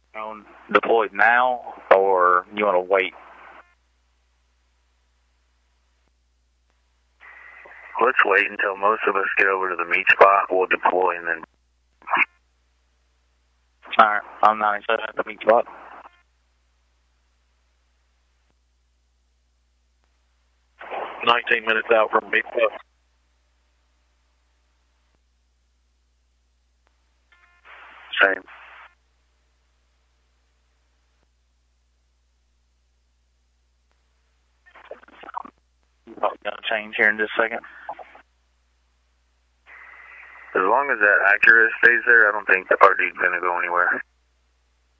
Deployed now, or you want to wait? Let's wait until most of us get over to the meet spot. We'll deploy and then. Alright, I'm 97 at the meet spot. Minutes out from meet spot. Same. Probably going to change here in just a second. As long as that Acura stays there, I don't think the RD's going to go anywhere.